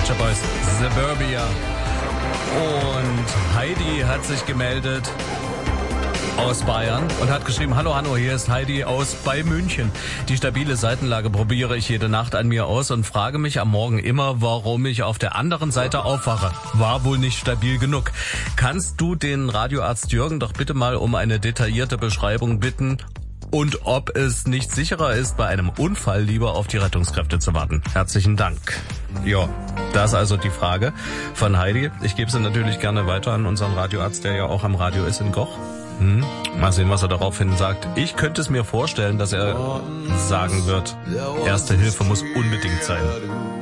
Pet Shop Boys, Suburbia. Und Heidi hat sich gemeldet aus Bayern und hat geschrieben: Hallo Hanno, hier ist Heidi aus bei München. Die stabile Seitenlage probiere ich jede Nacht an mir aus und frage mich am Morgen immer, warum ich auf der anderen Seite aufwache. War wohl nicht stabil genug. Kannst du den Radioarzt Jürgen doch bitte mal um eine detaillierte Beschreibung bitten und ob es nicht sicherer ist, bei einem Unfall lieber auf die Rettungskräfte zu warten? Herzlichen Dank. Ja, das ist also die Frage von Heidi. Ich gebe sie natürlich gerne weiter an unseren Radioarzt, der ja auch am Radio ist in Goch. Mal sehen, was er daraufhin sagt. Ich könnte es mir vorstellen, dass er sagen wird, Erste Hilfe muss unbedingt sein.